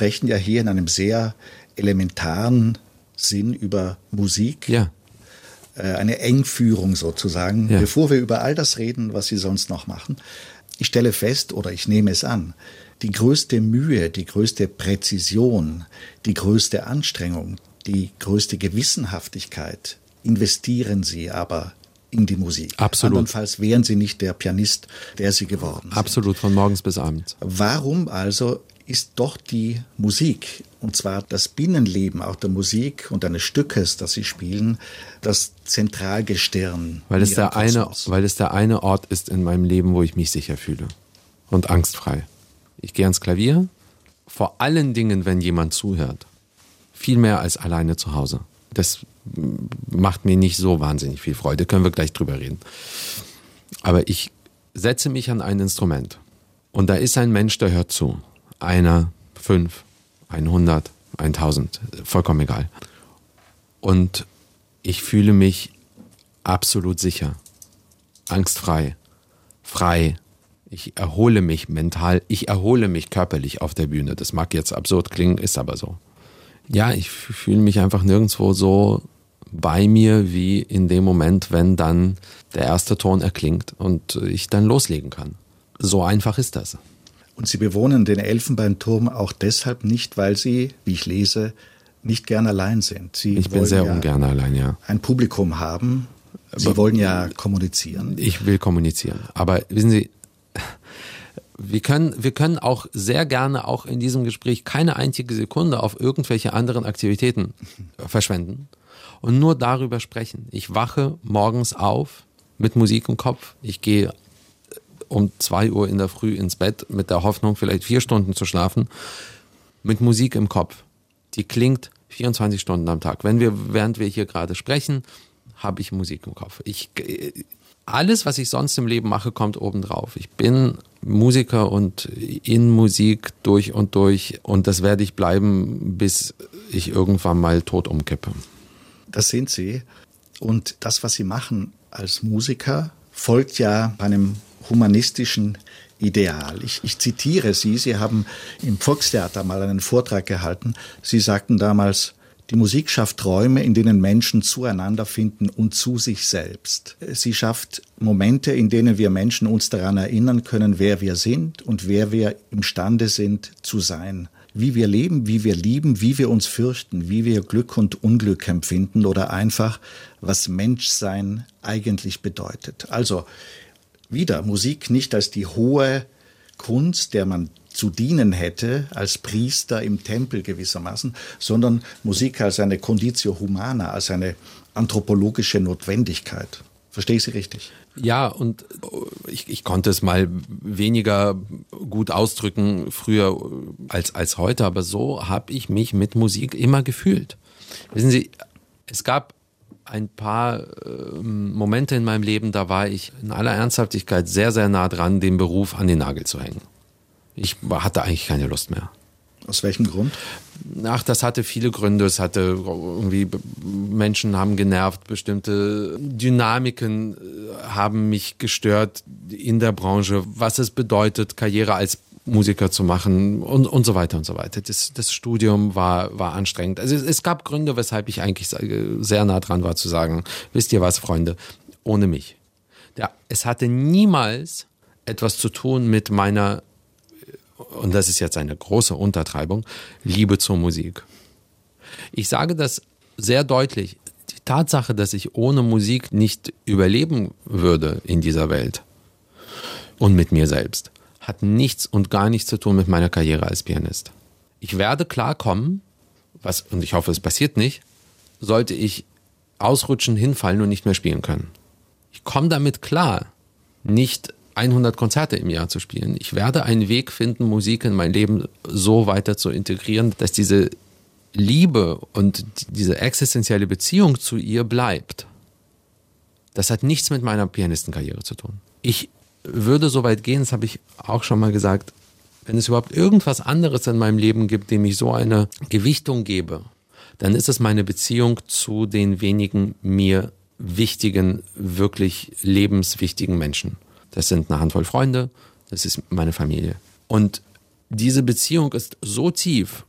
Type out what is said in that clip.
sprechen ja hier in einem sehr elementaren Sinn über Musik. Ja. Eine Engführung sozusagen, Ja. bevor wir über all das reden, was Sie sonst noch machen. Ich stelle fest, oder ich nehme es an, die größte Mühe, die größte Präzision, die größte Anstrengung, die größte Gewissenhaftigkeit investieren Sie aber in die Musik. Absolut. Andernfalls wären Sie nicht der Pianist, der Sie geworden sind. Absolut, von morgens bis abends. Warum also ist doch die Musik, und zwar das Binnenleben auch der Musik und eines Stückes, das Sie spielen, das Zentralgestirn? Weil es der eine Ort ist in meinem Leben, wo ich mich sicher fühle und angstfrei. Ich gehe ans Klavier, vor allen Dingen, wenn jemand zuhört. Viel mehr als alleine zu Hause. Das macht mir nicht so wahnsinnig viel Freude, können wir gleich drüber reden. Aber ich setze mich an ein Instrument und da ist ein Mensch, der hört zu. Einer, 5, 100, 1000, vollkommen egal. Und ich fühle mich absolut sicher, angstfrei, frei. Ich erhole mich mental, ich erhole mich körperlich auf der Bühne. Das mag jetzt absurd klingen, ist aber so. Ja, ich fühle mich einfach nirgendwo so bei mir wie in dem Moment, wenn dann der erste Ton erklingt und ich dann loslegen kann. So einfach ist das. Und Sie bewohnen den Elfenbeinturm auch deshalb nicht, weil Sie, wie ich lese, nicht gern allein sind. Ich bin sehr ungern allein, ja. Ein Publikum haben. Sie wollen ja kommunizieren. Ich will kommunizieren. Aber wissen Sie, wir können auch sehr gerne auch in diesem Gespräch keine einzige Sekunde auf irgendwelche anderen Aktivitäten verschwenden und nur darüber sprechen. Ich wache morgens auf mit Musik im Kopf. Ich gehe um 2 Uhr in der Früh ins Bett mit der Hoffnung, vielleicht 4 Stunden zu schlafen, mit Musik im Kopf. Die klingt 24 Stunden am Tag. Während wir hier gerade sprechen, habe ich Musik im Kopf. Alles, was ich sonst im Leben mache, kommt obendrauf. Ich bin Musiker und in Musik durch und das werde ich bleiben, bis ich irgendwann mal tot umkippe. Das sind Sie. Und das, was Sie machen als Musiker, folgt ja einem humanistischen Ideal. Ich zitiere Sie. Sie haben im Volkstheater mal einen Vortrag gehalten. Sie sagten damals: Die Musik schafft Räume, in denen Menschen zueinander finden und zu sich selbst. Sie schafft Momente, in denen wir Menschen uns daran erinnern können, wer wir sind und wer wir imstande sind zu sein. Wie wir leben, wie wir lieben, wie wir uns fürchten, wie wir Glück und Unglück empfinden oder einfach, was Menschsein eigentlich bedeutet. Also wieder Musik nicht als die hohe Kunst, der man zu dienen hätte, als Priester im Tempel gewissermaßen, sondern Musik als eine Conditio humana, als eine anthropologische Notwendigkeit. Verstehe ich Sie richtig? Ja, und ich konnte es mal weniger gut ausdrücken früher als heute, aber so habe ich mich mit Musik immer gefühlt. Wissen Sie, es gab ein paar Momente in meinem Leben, da war ich in aller Ernsthaftigkeit sehr, sehr nah dran, den Beruf an den Nagel zu hängen. Ich hatte eigentlich keine Lust mehr. Aus welchem Grund? Ach, das hatte viele Gründe. Es hatte irgendwie, Menschen haben genervt, bestimmte Dynamiken haben mich gestört in der Branche, was es bedeutet, Karriere als Musiker zu machen und so weiter und so weiter. Das Studium war anstrengend. Also es gab Gründe, weshalb ich eigentlich sehr nah dran war zu sagen, wisst ihr was, Freunde, ohne mich. Ja, es hatte niemals etwas zu tun mit meiner, und das ist jetzt eine große Untertreibung, Liebe zur Musik. Ich sage das sehr deutlich. Die Tatsache, dass ich ohne Musik nicht überleben würde in dieser Welt und mit mir selbst, hat nichts und gar nichts zu tun mit meiner Karriere als Pianist. Ich werde klarkommen, und ich hoffe, es passiert nicht, sollte ich ausrutschen, hinfallen und nicht mehr spielen können. Ich komme damit klar, nicht 100 Konzerte im Jahr zu spielen. Ich werde einen Weg finden, Musik in mein Leben so weiter zu integrieren, dass diese Liebe und diese existenzielle Beziehung zu ihr bleibt. Das hat nichts mit meiner Pianistenkarriere zu tun. Ich würde so weit gehen, das habe ich auch schon mal gesagt, wenn es überhaupt irgendwas anderes in meinem Leben gibt, dem ich so eine Gewichtung gebe, dann ist es meine Beziehung zu den wenigen mir wichtigen, wirklich lebenswichtigen Menschen. Das sind eine Handvoll Freunde, das ist meine Familie. Und diese Beziehung ist so tief